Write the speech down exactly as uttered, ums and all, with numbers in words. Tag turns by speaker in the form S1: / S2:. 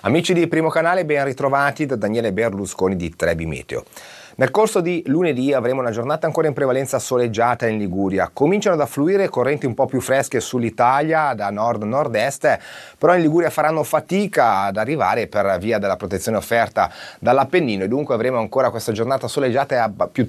S1: Amici di Primo Canale, ben ritrovati da Daniele Berlusconi di Trebi Meteo. Nel corso di lunedì avremo una giornata ancora in prevalenza soleggiata in Liguria. Cominciano ad affluire correnti un po' più fresche sull'Italia da nord-nord-est, però in Liguria faranno fatica ad arrivare per via della protezione offerta dall'Appennino e dunque avremo ancora questa giornata soleggiata e più